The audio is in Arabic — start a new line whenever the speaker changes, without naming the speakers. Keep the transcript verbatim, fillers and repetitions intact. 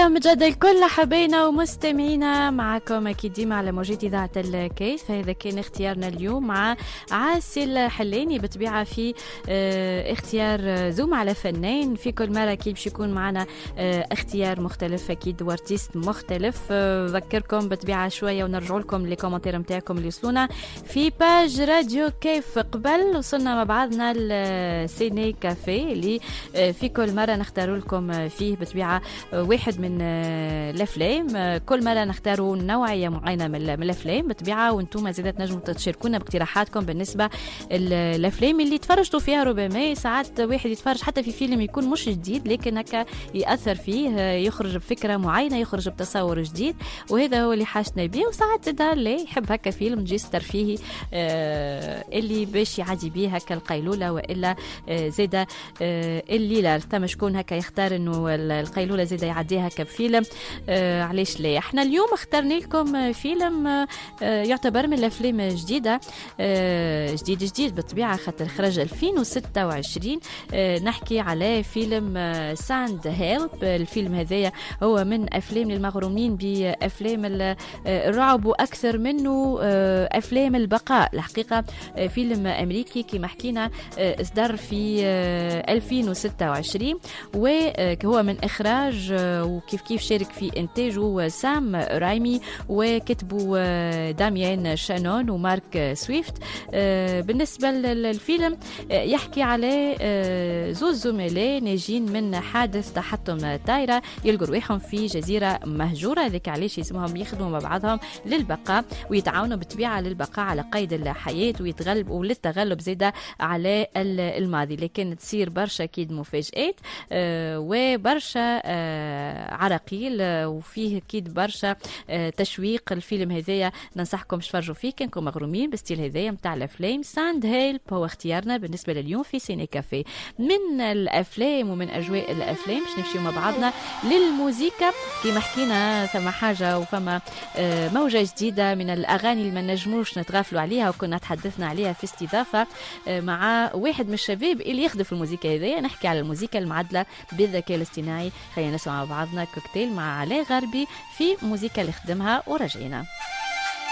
مجد الكل حبينا ومستمعينا، معكم أكيد ديما على موجات إذاعة الكيف. هذا كان اختيارنا اليوم مع عاسل حلاني بطبيعة في اه اختيار زوم على فنان. في كل مرة أكيد باش يكون معنا اه اختيار مختلف أكيد وارتيست مختلف. اه ذكركم بطبيعة شوية ونرجع لكم لكومنتير متاعكم اللي يوصلونا في باج راديو كيف. قبل وصلنا مع بعضنا السيني كافيه اللي اه في كل مرة نختار لكم فيه بطبيعة واحد من الافلام. كل مره نختاروا نوعيه معينه من الافلام بطبيعه، وانتم زيادة نجموا تشاركونا باقتراحاتكم بالنسبه للافلام اللي تفرجتوا فيها. ربما ساعات واحد يتفرج حتى في فيلم يكون مش جديد لكن هكا ياثر فيه، يخرج بفكره معينه، يخرج بتصور جديد، وهذا هو اللي حاجتنا به. وساعات زاد اللي يحب هكا فيلم جيس ترفيهي آه اللي باش يعدي به هكا القيلوله، والا آه زاد آه الليله ثم شكون هكا يختار انه القيلوله زاد يعديها كفيلم. آه علاش لا؟ احنا اليوم اخترنا لكم فيلم آه يعتبر من الافلام الجديده، آه جديد جديد بالطبيعه خاطر خرج ألفين وستة وعشرين. آه نحكي على فيلم آه ساند هيلب. الفيلم هذايا هو من افلام المغرومين بافلام الرعب واكثر منه آه افلام البقاء. الحقيقه آه فيلم امريكي كما حكينا آه اصدر في آه ألفين وستة وعشرين، وهو من اخراج وكيف كيف شارك في إنتاجه سام رايمي، وكتبوا داميان شانون ومارك سويفت. بالنسبة للفيلم يحكي على زوج زملاء ناجين من حادث تحطم طائرة يلقوا رواحهم في جزيرة مهجورة. ذلك علاش يسمهم يخدموا مع بعضهم للبقاء ويتعاونوا بالطبيعة للبقاء على قيد الحياة ويتغلبوا للتغلب زيادة على الماضي. لكن تصير برشا أكيد مفاجآت وبرشا عراقيل وفيه اكيد برشا تشويق. الفيلم هذايا ننصحكم تفرجوا فيه كانكم مغرومين بالستيل هذايا نتاع الافلام. ساند هيلب هو اختيارنا بالنسبه لليوم في سيني كافيه. من الافلام ومن اجواء الافلام باش نمشيو مع بعضنا للموسيقى. كما حكينا ثم حاجه وفما موجه جديده من الاغاني اللي ما نجموش نتغافلوا عليها، وكنا تحدثنا عليها في استضافه مع واحد من الشباب اللي يخدم في الموسيقى هذايا. نحكي على الموسيقى المعدله بالذكاء الاصطناعي. خلينا نسمع مع بعضنا كوكتيل مع علاء غربي في موسيقى اللي خدمها ورجعنا.